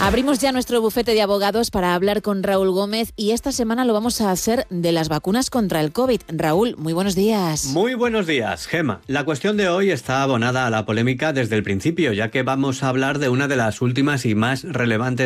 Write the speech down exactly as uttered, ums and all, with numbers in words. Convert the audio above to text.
Abrimos ya nuestro bufete de abogados para hablar con Raúl Gómez y esta semana lo vamos a hacer de las vacunas contra el COVID. Raúl, muy buenos días. Muy buenos días, Gema. La cuestión de hoy está abonada a la polémica desde el principio, ya que vamos a hablar de una de las últimas y más relevantes